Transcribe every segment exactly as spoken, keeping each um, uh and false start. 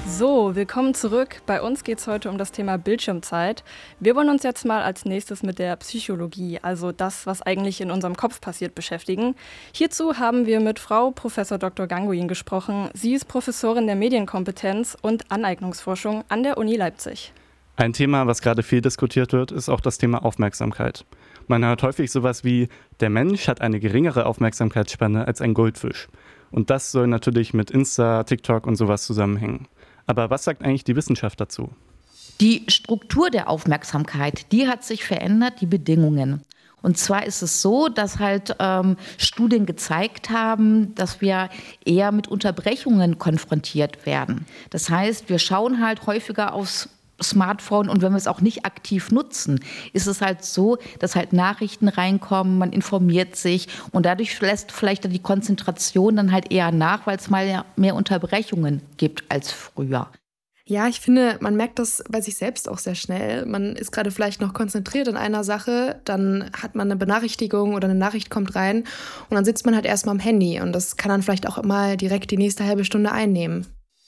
So, willkommen zurück. Bei uns geht es heute um das Thema Bildschirmzeit. Wir wollen uns jetzt mal als nächstes mit der Psychologie, also das, was eigentlich in unserem Kopf passiert, beschäftigen. Hierzu haben wir mit Frau Professor Doktor Ganguin gesprochen. Sie ist Professorin der Medienkompetenz und Aneignungsforschung an der Uni Leipzig. Ein Thema, was gerade viel diskutiert wird, ist auch das Thema Aufmerksamkeit. Man hört häufig sowas wie, der Mensch hat eine geringere Aufmerksamkeitsspanne als ein Goldfisch. Und das soll natürlich mit Insta, TikTok und sowas zusammenhängen. Aber was sagt eigentlich die Wissenschaft dazu? Die Struktur der Aufmerksamkeit, die hat sich verändert, die Bedingungen. Und zwar ist es so, dass halt ähm, Studien gezeigt haben, dass wir eher mit Unterbrechungen konfrontiert werden. Das heißt, wir schauen halt häufiger aufs Smartphone und wenn wir es auch nicht aktiv nutzen, ist es halt so, dass halt Nachrichten reinkommen, man informiert sich und dadurch lässt vielleicht die Konzentration dann halt eher nach, weil es mal mehr Unterbrechungen gibt als früher. Ja, ich finde, man merkt das bei sich selbst auch sehr schnell. Man ist gerade vielleicht noch konzentriert in einer Sache, dann hat man eine Benachrichtigung oder eine Nachricht kommt rein und dann sitzt man halt erstmal am Handy und das kann dann vielleicht auch mal direkt die nächste halbe Stunde einnehmen.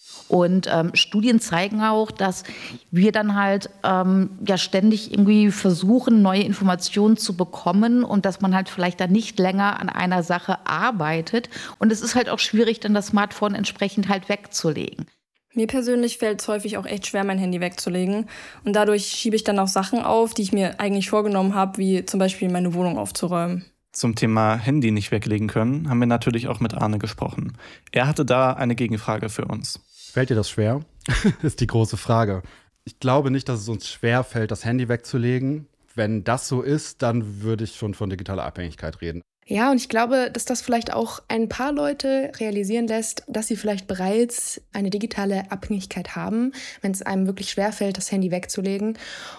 Und ähm, Studien zeigen auch, dass wir dann halt ähm, ja ständig irgendwie versuchen, neue Informationen zu bekommen und dass man halt vielleicht dann nicht länger an einer Sache arbeitet. Und es ist halt auch schwierig, dann das Smartphone entsprechend halt wegzulegen. Mir persönlich fällt es häufig auch echt schwer, mein Handy wegzulegen. Und dadurch schiebe ich dann auch Sachen auf, die ich mir eigentlich vorgenommen habe, wie zum Beispiel meine Wohnung aufzuräumen. Zum Thema Handy nicht weglegen können, haben wir natürlich auch mit Arne gesprochen. Er hatte da eine Gegenfrage für uns. Fällt dir das schwer? Ist die große Frage. Ich glaube nicht, dass es uns schwer fällt, das Handy wegzulegen. Wenn das so ist, dann würde ich schon von digitaler Abhängigkeit reden. Ja, und ich glaube, dass das vielleicht auch ein paar Leute realisieren lässt, dass sie vielleicht bereits eine digitale Abhängigkeit haben, wenn es einem wirklich schwerfällt, das Handy wegzulegen.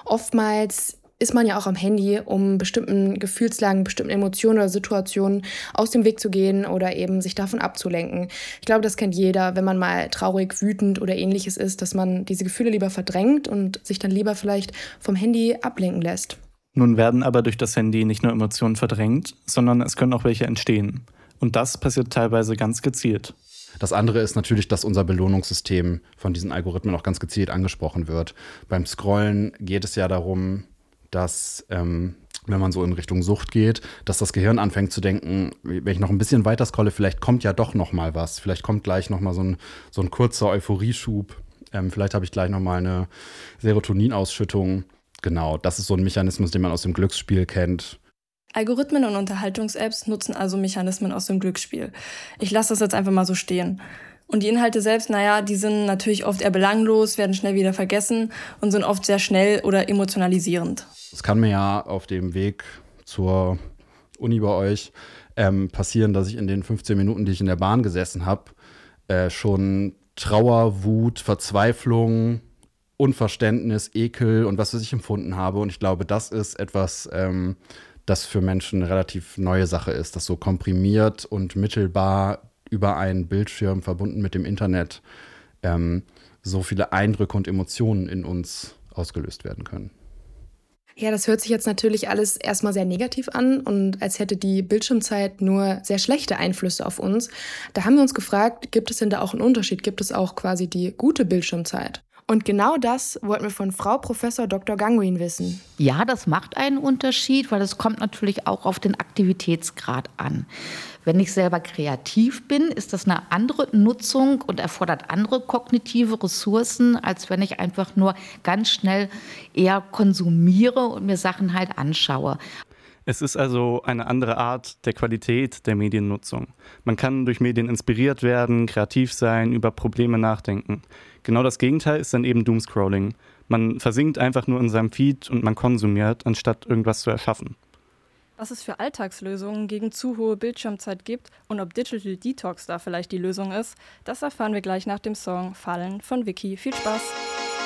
Oftmals ist man ja auch am Handy, um bestimmten Gefühlslagen, bestimmten Emotionen oder Situationen aus dem Weg zu gehen oder eben sich davon abzulenken. Ich glaube, das kennt jeder, wenn man mal traurig, wütend oder ähnliches ist, dass man diese Gefühle lieber verdrängt und sich dann lieber vielleicht vom Handy ablenken lässt. Nun werden aber durch das Handy nicht nur Emotionen verdrängt, sondern es können auch welche entstehen. Und das passiert teilweise ganz gezielt. Das andere ist natürlich, dass unser Belohnungssystem von diesen Algorithmen auch ganz gezielt angesprochen wird. Beim Scrollen geht es ja darum, dass, ähm, wenn man so in Richtung Sucht geht, dass das Gehirn anfängt zu denken, wenn ich noch ein bisschen weiter scrolle, vielleicht kommt ja doch noch mal was. Vielleicht kommt gleich noch mal so ein, so ein kurzer Euphorieschub. Ähm, vielleicht habe ich gleich noch mal eine Serotoninausschüttung. Genau, das ist so ein Mechanismus, den man aus dem Glücksspiel kennt. Algorithmen und Unterhaltungs-Apps nutzen also Mechanismen aus dem Glücksspiel. Ich lasse das jetzt einfach mal so stehen. Und die Inhalte selbst, naja, die sind natürlich oft eher belanglos, werden schnell wieder vergessen und sind oft sehr schnell oder emotionalisierend. Es kann mir ja auf dem Weg zur Uni bei euch ähm, passieren, dass ich in den fünfzehn Minuten, die ich in der Bahn gesessen habe, äh, schon Trauer, Wut, Verzweiflung, Unverständnis, Ekel und was weiß ich empfunden habe. Und ich glaube, das ist etwas, ähm, das für Menschen eine relativ neue Sache ist, das so komprimiert und mittelbar über einen Bildschirm verbunden mit dem Internet ähm, so viele Eindrücke und Emotionen in uns ausgelöst werden können. Ja, das hört sich jetzt natürlich alles erstmal sehr negativ an und als hätte die Bildschirmzeit nur sehr schlechte Einflüsse auf uns. Da haben wir uns gefragt, gibt es denn da auch einen Unterschied? Gibt es auch quasi die gute Bildschirmzeit? Und genau das wollten wir von Frau Professor Doktor Ganguin wissen. Ja, das macht einen Unterschied, weil es kommt natürlich auch auf den Aktivitätsgrad an. Wenn ich selber kreativ bin, ist das eine andere Nutzung und erfordert andere kognitive Ressourcen, als wenn ich einfach nur ganz schnell eher konsumiere und mir Sachen halt anschaue. Es ist also eine andere Art der Qualität der Mediennutzung. Man kann durch Medien inspiriert werden, kreativ sein, über Probleme nachdenken. Genau das Gegenteil ist dann eben Doomscrolling. Man versinkt einfach nur in seinem Feed und man konsumiert, anstatt irgendwas zu erschaffen. Was es für Alltagslösungen gegen zu hohe Bildschirmzeit gibt und ob Digital Detox da vielleicht die Lösung ist, das erfahren wir gleich nach dem Song Fallen von Vicky. Viel Spaß!